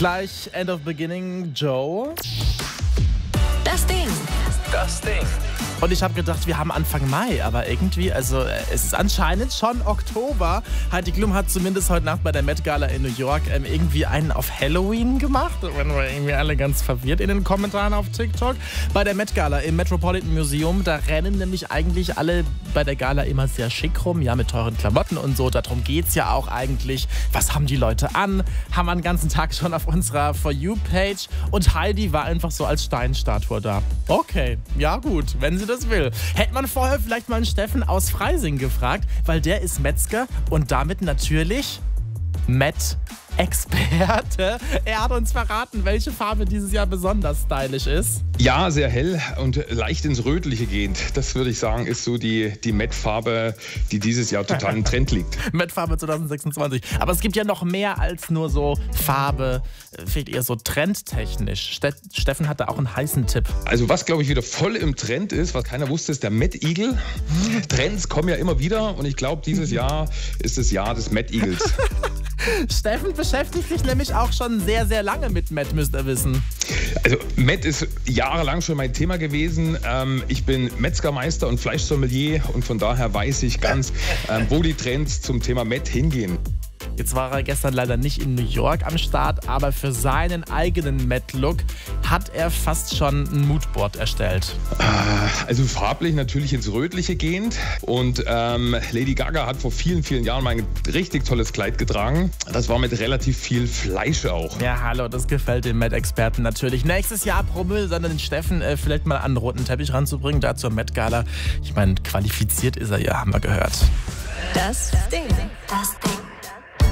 Gleich End of Beginning, Joe. Das Ding. Das Ding. Und ich habe gedacht, wir haben Anfang Mai, aber irgendwie, also es ist anscheinend schon Oktober. Heidi Klum hat zumindest heute Nacht bei der Met Gala in New York irgendwie einen auf Halloween gemacht. Da waren wir irgendwie alle ganz verwirrt in den Kommentaren auf TikTok. Bei der Met Gala im Metropolitan Museum, da rennen nämlich eigentlich alle bei der Gala immer sehr schick rum, ja, mit teuren Klamotten und so. Darum geht's ja auch eigentlich. Was haben die Leute an? Haben wir den ganzen Tag schon auf unserer For You-Page. Und Heidi war einfach so als Steinstatue da. Okay, ja gut, wenn sie das will. Hätte man vorher vielleicht mal einen Steffen aus Freising gefragt, weil der ist Metzger und damit natürlich Met-Experte. Er hat uns verraten, welche Farbe dieses Jahr besonders stylisch ist. Ja, sehr hell und leicht ins Rötliche gehend. Das würde ich sagen, ist so die Met-Farbe, die dieses Jahr total im Trend liegt. Met-Farbe 2026. Aber es gibt ja noch mehr als nur so Farbe, vielleicht eher so trendtechnisch. Steffen hatte auch einen heißen Tipp. Also was, glaube ich, wieder voll im Trend ist, was keiner wusste, ist der Met-Igel. Trends kommen ja immer wieder und ich glaube, dieses Jahr ist das Jahr des Met-Igels. Steffen beschäftigt sich nämlich auch schon sehr, sehr lange mit Met, müsst ihr wissen. Also Met ist jahrelang schon mein Thema gewesen. Ich bin Metzgermeister und Fleischsommelier und von daher weiß ich ganz, wo die Trends zum Thema Met hingehen. Jetzt war er gestern leider nicht in New York am Start, aber für seinen eigenen Met-Look hat er fast schon ein Moodboard erstellt. Also farblich natürlich ins Rötliche gehend. Und Lady Gaga hat vor vielen, vielen Jahren mal ein richtig tolles Kleid getragen. Das war mit relativ viel Fleisch auch. Ja, hallo, das gefällt den Met-Experten natürlich. Nächstes Jahr probieren dann den Steffen vielleicht mal an einen roten Teppich ranzubringen, da zur Met-Gala. Ich meine, qualifiziert ist er ja, haben wir gehört. Das Ding. Das Ding.